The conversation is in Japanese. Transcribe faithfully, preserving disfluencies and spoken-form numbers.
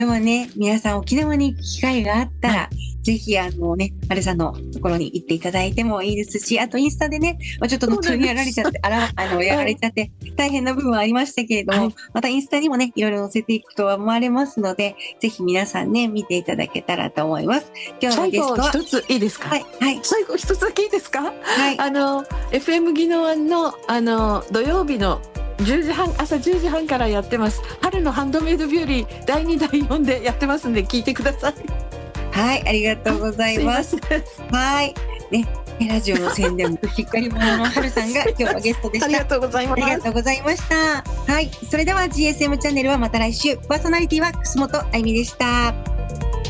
でもね、皆さん沖縄に行く機会があったら、はい、ぜひ、あのね、マルさんのところに行っていただいてもいいですし、あとインスタでね、ちょっと途中にやられちゃって、あら、あの、やられちゃって、大変な部分はありましたけれども、はい、またインスタにもね、いろいろ載せていくとは思われますので、ぜひ皆さんね、見ていただけたらと思います。今日のゲストは。 最後一ついいですか？ はい。はい。 最後一つだけいいですか？ はい。 あの、エフエム 宜野湾の、あの、土曜日のじゅうじはん、朝じゅうじはんからやってます。春のハンドメイドビューリーだいにだいよんでやってますんで聞いてください。 はい、ありがとうございます。はい。ね、ラジオの宣伝もしっかり者の春さんが今日はゲストでした。 ありがとうございます。 ありがとうございました。はい。それでは ジーエスエム チャンネルはまた来週。パーソナリティは楠本あゆみでした。